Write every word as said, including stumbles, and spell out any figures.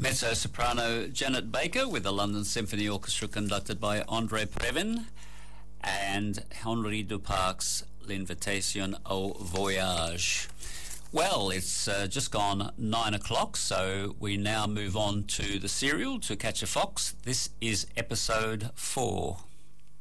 Mezzo-soprano Janet Baker with the London Symphony Orchestra conducted by André Previn, and Henri Duparc's L'Invitation au Voyage. Well, it's uh, just gone nine o'clock, so we now move on to the serial To Catch a Fox. This is episode four.